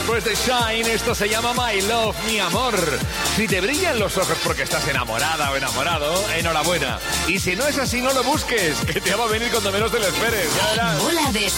después de Shine, esto se llama My Love, mi amor. Si te brillan los ojos porque estás enamorada o enamorado, enhorabuena. Y si no es así, no lo busques, que te va a venir cuando menos te lo esperes. Ya verás. Bola de